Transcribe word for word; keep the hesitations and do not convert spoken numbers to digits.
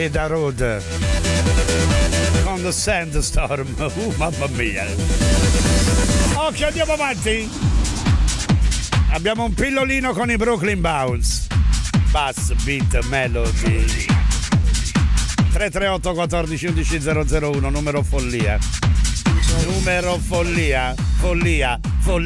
Alameda Road con The Sandstorm. Uh, mamma mia. Ok, andiamo avanti. Abbiamo un pillolino con i Brooklyn Bounce. Bass, beat, melody. tre tre otto quattordici undici zero zero uno, numero follia. Numero follia. Follia. Follia.